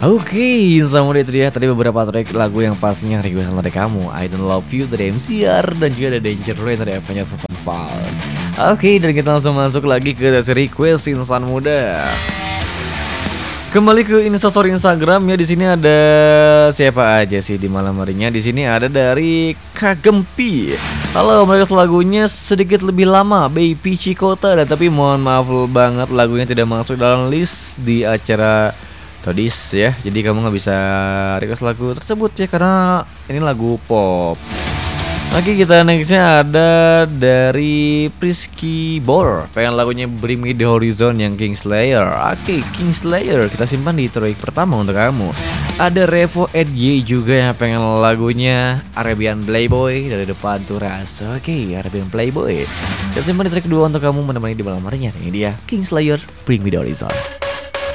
Oke, sama itu dia tadi beberapa track lagu yang pastinya request dari kamu. I Don't Love You dari MCR dan juga ada Danger Rain dari Avenged Sevenfold. Oke, dan kita langsung masuk lagi ke sesi request insan muda. Kembali ke instastory Instagram ya, di sini ada siapa aja sih di malam harinya? Di sini ada dari Kagempi. Halo, mereka lagunya sedikit lebih lama, Baby Cikota, dan tapi mohon maaf banget lagunya tidak masuk dalam list di acara Todis ya. Jadi kamu nggak bisa request lagu tersebut ya karena ini lagu pop. Oke, kita nextnya ada dari Prisky Bor, pengen lagunya Bring Me The Horizon yang Kingslayer. Oke, Kingslayer kita simpan di track pertama untuk kamu. Ada Revo Y juga yang pengen lagunya Arabian Playboy dari depan Turas. Oke, Arabian Playboy kita simpan di track kedua untuk kamu menemani di malam harinya. Ini dia Kingslayer, Bring Me The Horizon.